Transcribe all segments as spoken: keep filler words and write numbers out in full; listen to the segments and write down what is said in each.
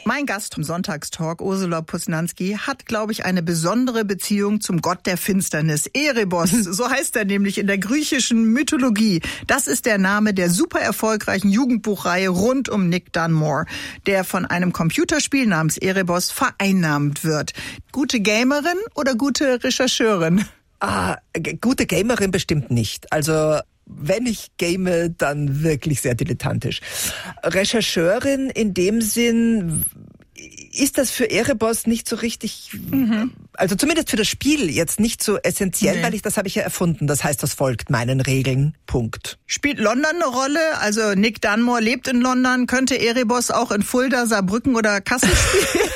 Mein Gast im Sonntagstalk, Ursula Posnanski, hat, glaube ich, eine besondere Beziehung zum Gott der Finsternis. Erebos, so heißt er nämlich in der griechischen Mythologie. Das ist der Name der super erfolgreichen Jugendbuchreihe rund um Nick Dunmore, der von einem Computerspiel namens Erebos vereinnahmt wird. Gute Gamerin oder gute Rechercheurin? Ah, g- gute Gamerin bestimmt nicht. Also wenn ich game, dann wirklich sehr dilettantisch. Rechercheurin in dem Sinn, ist das für Erebos nicht so richtig, mhm. also zumindest für das Spiel jetzt nicht so essentiell, nee. weil ich das habe ich ja erfunden. Das heißt, das folgt meinen Regeln. Punkt. Spielt London eine Rolle? Also Nick Dunmore lebt in London. Könnte Erebos auch in Fulda, Saarbrücken oder Kassel spielen?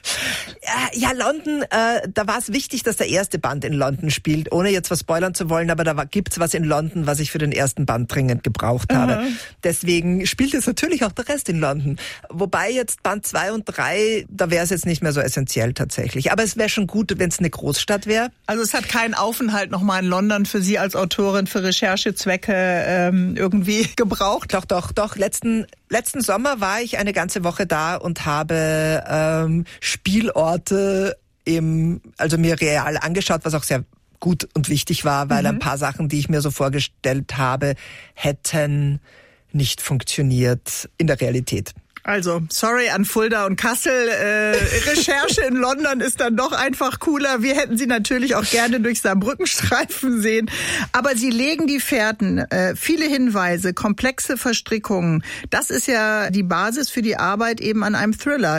Ja, London, äh, da war es wichtig, dass der erste Band in London spielt, ohne jetzt was spoilern zu wollen, aber da war, gibt's was in London, was ich für den ersten Band dringend gebraucht habe. Aha. Deswegen spielt es natürlich auch der Rest in London. Wobei jetzt Band zwei und drei, da wäre es jetzt nicht mehr so essentiell tatsächlich. Aber es wäre schon gut, wenn es eine Großstadt wäre. Also es hat keinen Aufenthalt nochmal in London für Sie als Autorin für Recherchezwecke ähm, irgendwie gebraucht? Doch, doch, doch. Letzten Letzten Sommer war ich eine ganze Woche da und habe ähm, Spielorte im, also mir real angeschaut, was auch sehr gut und wichtig war, weil mhm. ein paar Sachen, die ich mir so vorgestellt habe, hätten nicht funktioniert in der Realität. Also, sorry an Fulda und Kassel. Äh, Recherche in London ist dann doch einfach cooler. Wir hätten Sie natürlich auch gerne durch Saarbrücken streifen sehen. Aber Sie legen die Fährten, äh, viele Hinweise, komplexe Verstrickungen. Das ist ja die Basis für die Arbeit eben an einem Thriller.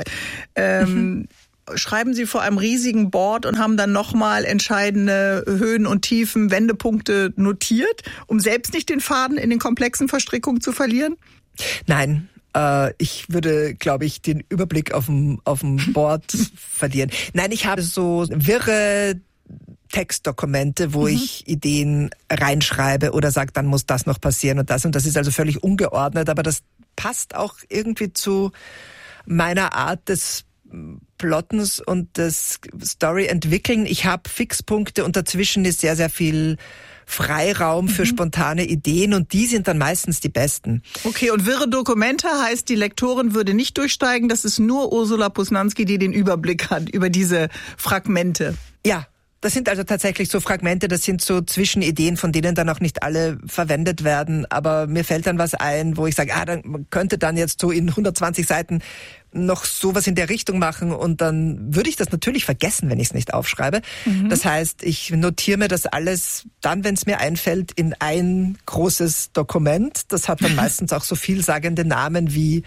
Ähm, mhm. Schreiben Sie vor einem riesigen Board und haben dann nochmal entscheidende Höhen und Tiefen, Wendepunkte notiert, um selbst nicht den Faden in den komplexen Verstrickungen zu verlieren? Nein. Ich würde, glaube ich, den Überblick auf dem, auf dem Board verlieren. Nein, ich habe so wirre Textdokumente, wo mhm. ich Ideen reinschreibe oder sage, dann muss das noch passieren und das. Und das ist also völlig ungeordnet, aber das passt auch irgendwie zu meiner Art des Plottens und des Story-Entwickeln. Ich habe Fixpunkte und dazwischen ist sehr, sehr viel Freiraum für mhm. spontane Ideen und die sind dann meistens die besten. Okay, und wirre Dokumente heißt, die Lektorin würde nicht durchsteigen, das ist nur Ursula Posnanski, die den Überblick hat über diese Fragmente. Ja, das sind also tatsächlich so Fragmente, das sind so Zwischenideen, von denen dann auch nicht alle verwendet werden, aber mir fällt dann was ein, wo ich sage, ah, dann man könnte dann jetzt so in hundertzwanzig Seiten noch sowas in der Richtung machen und dann würde ich das natürlich vergessen, wenn ich es nicht aufschreibe. Mhm. Das heißt, ich notiere mir das alles dann, wenn es mir einfällt, in ein großes Dokument. Das hat dann meistens auch so vielsagende Namen wie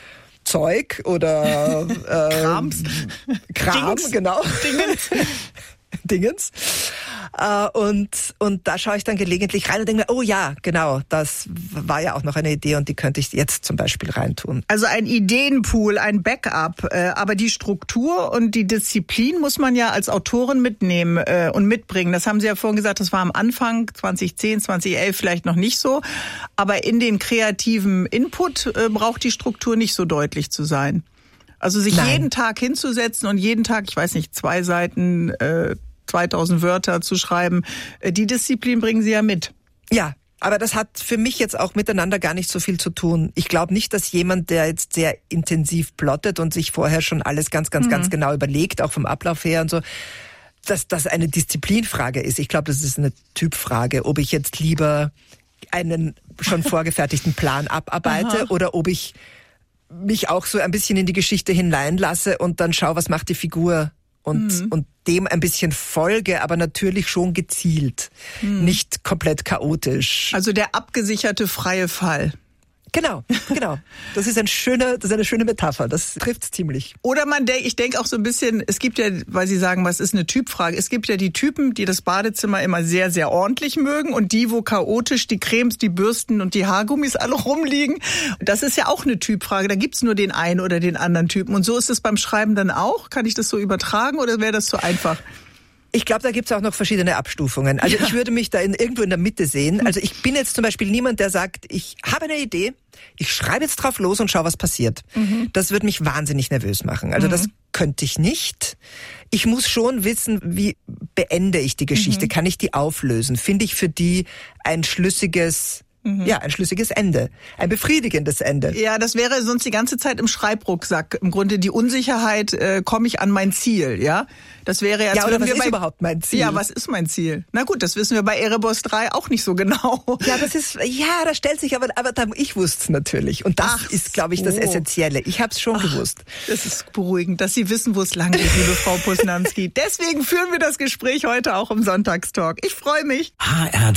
Zeug oder äh, Krams. Kram, Dings. genau. Dingens. Dingens. Äh, und, und da schaue ich dann gelegentlich rein und denke mir, oh ja, genau, das war ja auch noch eine Idee und die könnte ich jetzt zum Beispiel reintun. Also ein Ideenpool, ein Backup, äh, aber die Struktur und die Disziplin muss man ja als Autorin mitnehmen äh, und mitbringen. Das haben Sie ja vorhin gesagt, das war am Anfang zwanzig zehn, zwanzig elf vielleicht noch nicht so, aber in den kreativen Input äh, braucht die Struktur nicht so deutlich zu sein. Also sich Nein. jeden Tag hinzusetzen und jeden Tag, ich weiß nicht, zwei Seiten, äh, zweitausend Wörter zu schreiben, äh, die Disziplin bringen Sie ja mit. Ja, aber das hat für mich jetzt auch miteinander gar nicht so viel zu tun. Ich glaube nicht, dass jemand, der jetzt sehr intensiv plottet und sich vorher schon alles ganz, ganz, mhm. ganz genau überlegt, auch vom Ablauf her und so, dass das eine Disziplinfrage ist. Ich glaube, das ist eine Typfrage, ob ich jetzt lieber einen schon vorgefertigten Plan abarbeite Aha. oder ob ich mich auch so ein bisschen in die Geschichte hineinlasse und dann schaue, was macht die Figur und, mhm. und dem ein bisschen folge, aber natürlich schon gezielt, mhm. nicht komplett chaotisch. Also der abgesicherte freie Fall. Genau, genau. Das ist ein schöner, das ist eine schöne Metapher. Das trifft's ziemlich. Oder man denkt, ich denke auch so ein bisschen, es gibt ja, weil Sie sagen, was ist eine Typfrage? Es gibt ja die Typen, die das Badezimmer immer sehr, sehr ordentlich mögen und die, wo chaotisch die Cremes, die Bürsten und die Haargummis alle rumliegen. Das ist ja auch eine Typfrage. Da gibt's nur den einen oder den anderen Typen. Und so ist es beim Schreiben dann auch. Kann ich das so übertragen oder wäre das zu einfach? Ich glaube, da gibt's auch noch verschiedene Abstufungen. Also ja. ich würde mich da in, irgendwo in der Mitte sehen. Also ich bin jetzt zum Beispiel niemand, der sagt, ich habe eine Idee, ich schreibe jetzt drauf los und schau, was passiert. Mhm. Das würde mich wahnsinnig nervös machen. Also mhm. das könnte ich nicht. Ich muss schon wissen, wie beende ich die Geschichte? Mhm. Kann ich die auflösen? Finde ich für die ein schlüssiges Mhm. Ja, ein schlüssiges Ende. Ein befriedigendes Ende. Ja, das wäre sonst die ganze Zeit im Schreibrucksack. Im Grunde die Unsicherheit, äh, komme ich an mein Ziel, ja? Das wäre ja... Ja, oder was wir ist bei, überhaupt mein Ziel? Ja, was ist mein Ziel? Na gut, das wissen wir bei Erebos drei auch nicht so genau. Ja, das ist, ja, da stellt sich aber, aber da, ich wusste es natürlich. Und das Ach, ist, glaube ich, das so. Essentielle. Ich habe es schon Ach, gewusst. Das ist beruhigend, dass Sie wissen, wo es lang geht, liebe Frau Posnanski. Deswegen führen wir das Gespräch heute auch im Sonntagstalk. Ich freue mich. H R